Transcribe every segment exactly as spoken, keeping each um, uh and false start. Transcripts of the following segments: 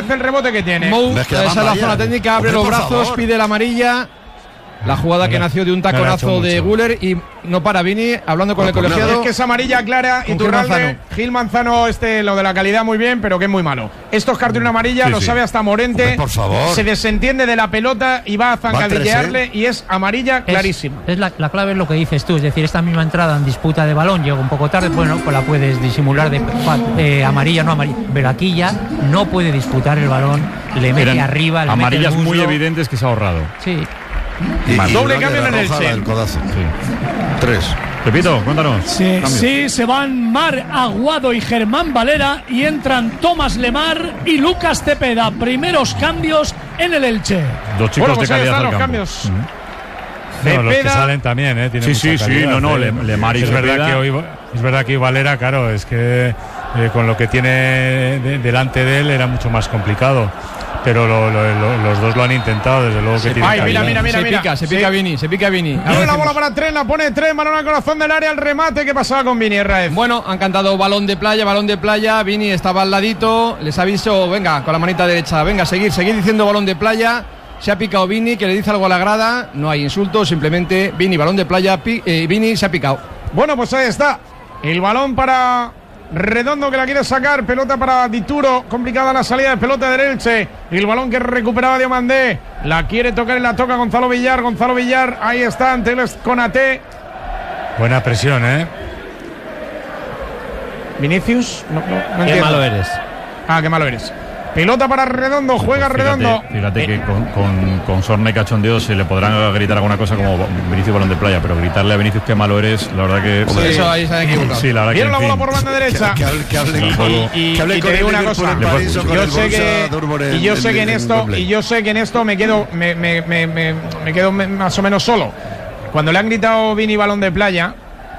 vez el rebote que tiene. Mou, esa es la zona técnica, abre los brazos, favor. pide la amarilla. La jugada que nació de un taconazo de Guller y no para Vini, hablando con no, el colegiado. Es que es amarilla clara y Iturralde, Gil Manzano, este lo de la calidad muy bien, pero que es muy malo. Esto es cartulina amarilla, sí, lo sí. sabe hasta Morente. Hombre, por favor. Se desentiende de la pelota y va a zancadillearle, ¿eh? Y es amarilla clarísima. Es, es la, la clave es lo que dices tú, es decir, esta misma entrada en disputa de balón llega un poco tarde, bueno, pues la puedes disimular de eh, amarilla, no amarilla, pero aquí ya no puede disputar el balón, le mete Eran arriba, le amarillas mete el muy muslo. evidentes que se ha ahorrado. Sí. Y, y doble cambio en el Che. Elche. Sí. Tres. Pepito, cuéntanos. Sí, Cambios. sí, se van Mar Aguado y Germán Valera y entran Tomás Lemar y Lucas Cepeda. Primeros cambios en el Elche. Dos chicos bueno, pues de calidad están al los campo. cambios. Uh-huh. No, los que salen también, ¿eh? Tienen sí, mucha sí, calidad, sí, no, no, ¿eh? Le, Lemar y es verdad Cepeda. que hoy es verdad que hoy Valera, claro, es que eh, con lo que tiene de, delante de él era mucho más complicado. Pero lo, lo, lo, los dos lo han intentado, desde luego que tienen Ay, mira, mira, mira, se mira. pica, se pica sí. Vini, se pica Vini. Tiene la bola para tres, la pone tres, balón al corazón del área, el remate. ¿Qué pasaba con Vini, Raez? Bueno, han cantado balón de playa, balón de playa. Vini estaba al ladito, les aviso, venga, con la manita derecha, venga, seguir, seguir diciendo balón de playa. Se ha picado Vini, que le dice algo a la grada. No hay insulto, simplemente Vini, balón de playa. Pi, eh, Vini se ha picado. Bueno, pues ahí está. El balón para Redondo, que la quiere sacar. Pelota para Dituro. Complicada la salida de pelota del Elche. El balón que recuperaba Diomandé. La quiere tocar y la toca Gonzalo Villar. Gonzalo Villar, ahí está, ante el Konaté. Buena presión, ¿eh? Vinicius. No, no, no Qué entiendo. malo eres. Ah, qué malo eres. Pelota para Redondo, juega Fíjate, Redondo. Fíjate eh. que con, con, con sorna y cachondeo se le podrán gritar alguna cosa como Vinicius balón de playa, pero gritarle a Vinicius qué malo eres, la verdad que... Sí, eso ahí se ha equivocado. Sí, la verdad Vieron que, la en bola fin, por banda derecha. Que, que, que hable, Sí, con, y, y, que hable y con te digo el una Liverpool cosa. en París o con Yo el sé Borussia que Dortmund en- y yo sé que en en esto Wembley. y yo sé que en esto me quedo me, me, me, me, me quedo más o menos solo. Cuando le han gritado Vini balón de playa,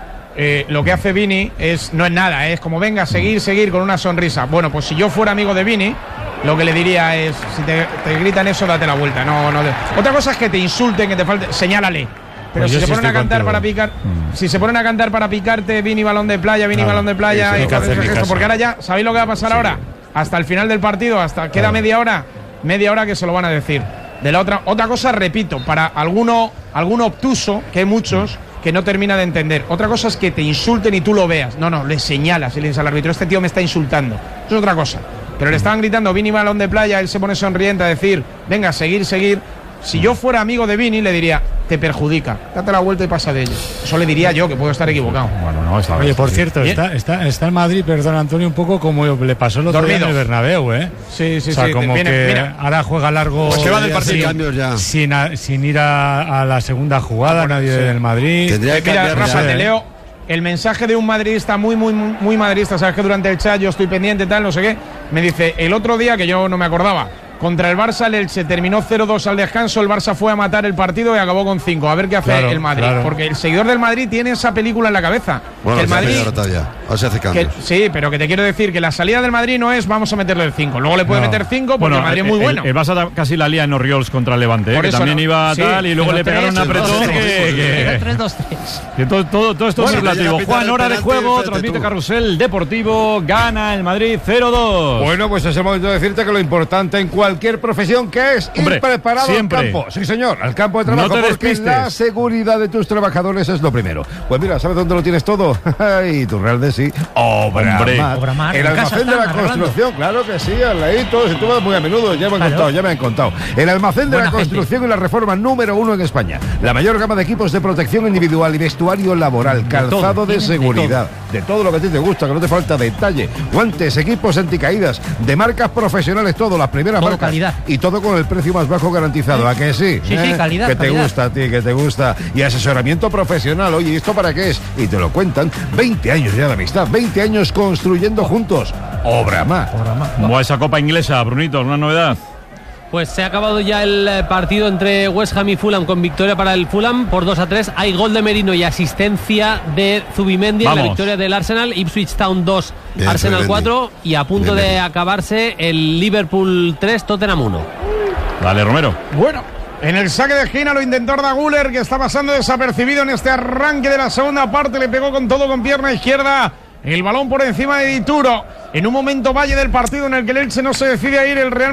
eh, lo que hace Vini es no es nada, es como venga, seguir, seguir con una sonrisa. Bueno, pues si yo fuera amigo de Vini, lo que le diría es, si te, te gritan eso, date la vuelta. No, no. Otra cosa es que te insulten, que te falte, señálale. Pero Pues si yo se sí ponen a estoy cantar contigo. para picar, Mm. si se ponen a cantar para picarte, Vini balón de playa, Vini Nada, balón de playa, eso y hay que joder, hacerle esto, caso. porque ahora ya, ¿sabéis lo que va a pasar Sí. ahora? Hasta el final del partido, hasta queda Claro. media hora, media hora que se lo van a decir. De la otra, otra cosa, repito, para alguno, alguno obtuso, que hay muchos, que no termina de entender. Otra cosa es que te insulten y tú lo veas. No, no, le señalas y le dices al árbitro, este tío me está insultando. Eso es otra cosa. Pero le estaban gritando Vini balón de playa, él se pone sonriente a decir, venga, seguir, seguir. Si yo fuera amigo de Vini, le diría, te perjudica, date la vuelta y pasa de ello. Eso le diría yo, que puedo estar equivocado. Bueno, no, esta Oye, vez, por sí. cierto, Bien. está, está, está en Madrid, perdón Antonio, un poco como le pasó el otro día en Dormido. el Bernabéu, ¿eh? Sí, sí, o sea, sí. como Viene- que mira. ahora juega largo Pues se va del sin- partido. Cambios ya. sin, a- sin ir a, a la segunda jugada, Ah, bueno, nadie sí. del Madrid. Tendría Eh, que mira, cambiar Rafa, ya. te leo el mensaje de un madridista muy, muy, muy, muy madridista. Sabes que durante el chat yo estoy pendiente, tal, no sé qué. Me dice, el otro día, que yo no me acordaba, contra el Barça, el Elche terminó cero dos al descanso, el Barça fue a matar el partido y acabó con cinco. A ver qué hace Claro, el Madrid. claro. Porque el seguidor del Madrid tiene esa película en la cabeza. Bueno, que el se hace Madrid... ya rotalla. O se hace que- cambios. sí, pero que te quiero decir que la salida del Madrid no es vamos a meterle el cinco. Luego le puede No. meter cinco porque el Madrid es muy el, bueno. El Barça ta- casi la lía en Oriols contra el Levante, ¿eh? Por que eso también no. iba Sí, tal y luego pero le pegaron un tres, apretón dos, que, tres, que- tres dos tres. que todo, todo, todo esto Bueno, es que relativo. llega a pitar Juan, el hora de penalti, juego, fíjate transmite tú. Carrusel Deportivo, gana el Madrid cero dos. Bueno, pues es el momento de decirte que lo importante en cualquier profesión que es Hombre, ir preparado siempre. al campo. Sí, señor, al campo de trabajo, No te porque despistes. la seguridad de tus trabajadores es lo primero. Pues mira, ¿sabes dónde lo tienes todo? Y tu Real de sí. Obra Hombre. Mar. Obra Mar, El en casa almacén de la están arreglando. construcción, claro que sí, al ladito. Si tú vas muy a menudo, ya me han Claro. contado, ya me han contado. El almacén de Buena la gente. construcción y la reforma número uno en España. La mayor gama de equipos de protección individual y vestuario laboral, calzado todo, de tienen de seguridad. De todo lo que a ti te gusta, que no te falta detalle. Guantes, equipos anticaídas, de marcas profesionales, todo, las primeras Todo marcas. calidad. Y todo con el precio más bajo garantizado. ¿A que sí? Sí, sí, calidad, Que te calidad. gusta a ti, que te gusta. Y asesoramiento profesional. Oye, ¿y esto para qué es? Y te lo cuentan. veinte años ya de amistad, veinte años construyendo juntos. Obra más. Como esa copa inglesa, Brunito, ¿una novedad? Pues se ha acabado ya el eh, partido entre West Ham y Fulham con victoria para el Fulham por dos a tres. Hay gol de Merino y asistencia de Zubimendi en la Vamos. victoria del Arsenal. Ipswich Town dos, Bien, Arsenal Zubimendi. cuatro y a punto Bien, de bien. acabarse el Liverpool tres, Tottenham uno. Dale, Romero. Bueno, en el saque de esquina lo intentó Arda Güler, que está pasando desapercibido en este arranque de la segunda parte. Le pegó con todo con pierna izquierda. El balón por encima de Dituro. En un momento valle del partido en el que el Elche no se decide a ir, el Real